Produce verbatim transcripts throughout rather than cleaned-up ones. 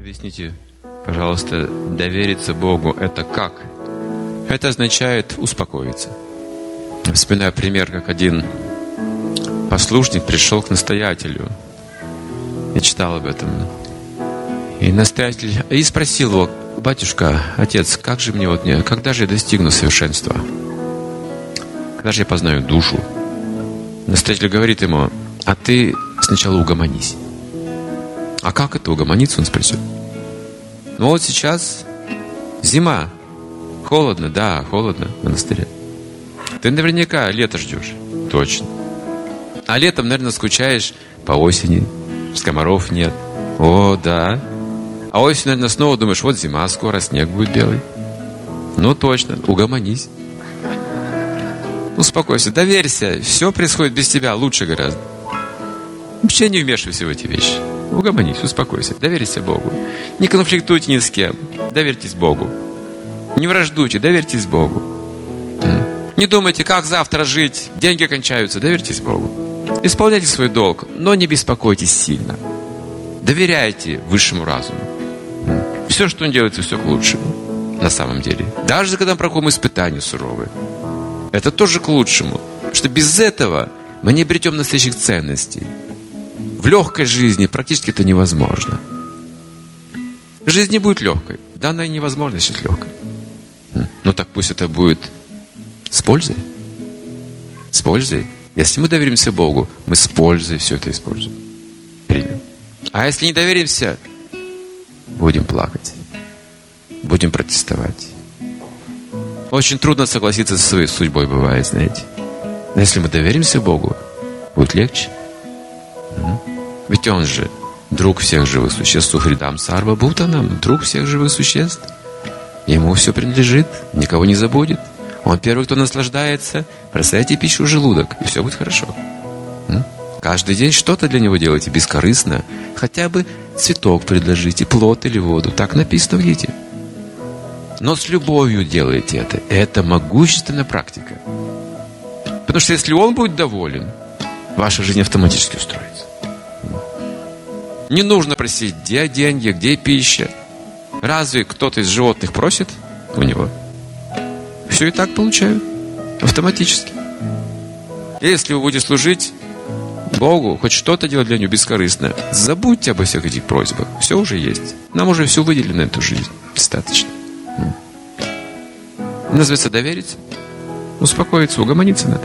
Объясните, пожалуйста, довериться Богу – это как? Это означает успокоиться. Вспоминаю пример, как один послушник пришел к настоятелю. Я читал об этом. И настоятель и спросил его: батюшка, отец, как же мне вот мне, когда же я достигну совершенства? Когда же я познаю душу? Настоятель говорит ему: а ты сначала угомонись. А как это угомониться, он спросил. Ну вот сейчас зима. Холодно, да, холодно в монастыре. Ты наверняка лето ждешь. Точно. А летом, наверное, скучаешь по осени. Скоморов нет. О, да. А осенью, наверное, снова думаешь: вот зима, скоро снег будет белый. Ну точно, угомонись. Успокойся, доверься. Все происходит без тебя, лучше гораздо. Вообще не вмешивайся в эти вещи. Угомонись, успокойся, доверься Богу. Не конфликтуйте ни с кем, доверьтесь Богу. Не враждуйте, доверьтесь Богу. Не думайте, как завтра жить, деньги кончаются, доверьтесь Богу. Исполняйте свой долг, но не беспокойтесь сильно. Доверяйте высшему разуму. Все, что он делает, все к лучшему. На самом деле. Даже когда мы проходим испытания суровые. Это тоже к лучшему. Потому что без этого мы не обретем настоящих ценностей. В легкой жизни практически это невозможно. Жизнь не будет легкой. Да, она и невозможно сейчас легкой. Ну так пусть это будет с пользой. С пользой. Если мы доверимся Богу, мы с пользой все это используем. Примем. А если не доверимся, будем плакать. Будем протестовать. Очень трудно согласиться со своей судьбой, бывает, знаете. Но если мы доверимся Богу, будет легче. Ведь Он же друг всех живых существ. Сухридам Сарва Бхутанам, друг всех живых существ. Ему все принадлежит, никого не забудет. Он первый, кто наслаждается. Бросайте пищу в желудок, и все будет хорошо. Каждый день что-то для него делайте бескорыстно. Хотя бы цветок предложите, плод или воду. Так написано в Гите. Но с любовью делайте это. Это могущественная практика. Потому что если Он будет доволен, ваша жизнь автоматически устроится. Не нужно просить, где деньги, где пища. Разве кто-то из животных просит у него? Все и так получают. Автоматически. Если вы будете служить Богу, хоть что-то делать для Него бескорыстно, забудьте обо всех этих просьбах. Все уже есть. Нам уже все выделено на эту жизнь. Достаточно. Называется довериться, успокоиться, угомониться надо.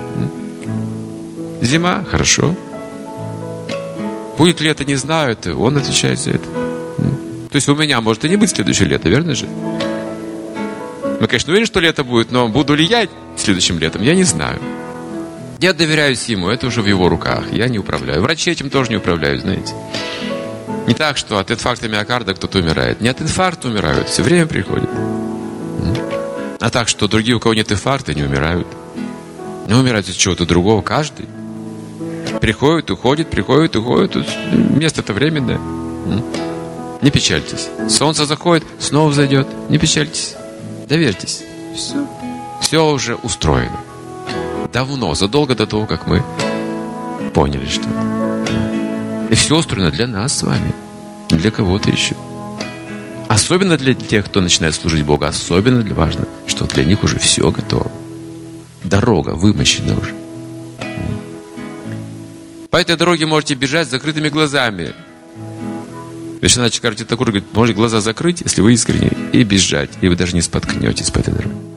Зима, хорошо. Будет лето, не знаю, это Он отвечает за это. То есть у меня может и не быть следующее лето, верно же? Ну, конечно, уверен, что лето будет, но буду ли я следующим летом, я не знаю. Я доверяюсь Ему, это уже в Его руках, я не управляю. Врачи этим тоже не управляют, знаете. Не так, что от инфаркта миокарда кто-то умирает. Не от инфаркта умирают, все время приходит. А так, что другие, у кого нет инфаркта, не умирают. Не умирают от чего-то другого, каждый. Приходит, уходит, приходит, уходит. Место-то временное. Не печальтесь. Солнце заходит, снова взойдет. Не печальтесь. Доверьтесь. Все. Все уже устроено. Давно, задолго до того, как мы поняли, что и все устроено для нас с вами. Не для кого-то еще. Особенно для тех, кто начинает служить Богу. Особенно для важно, что для них уже все готово. Дорога вымощена уже. По этой дороге можете бежать с закрытыми глазами. Вишванат Чакраварти Тхакур говорит, можете глаза закрыть, если вы искренне, и бежать. И вы даже не споткнетесь по этой дороге.